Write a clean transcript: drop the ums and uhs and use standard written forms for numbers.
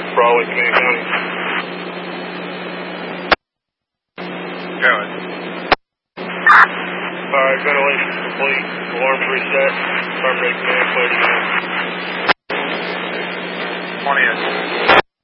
Raleigh, Canadian County. Go ahead. Alright, ventilation complete. Alarms reset. Terminate command, clear to go. 20-ish.